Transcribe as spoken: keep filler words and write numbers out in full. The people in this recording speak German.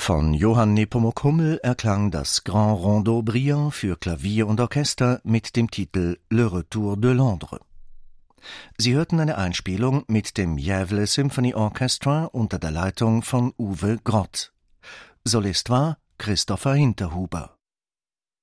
Von Johann Nepomuk Hummel erklang das Grand Rondeau Brillant für Klavier und Orchester mit dem Titel Le Retour de Londres. Sie hörten eine Einspielung mit dem Gävle Symphony Orchestra unter der Leitung von Uwe Grott. Solist war Christopher Hinterhuber.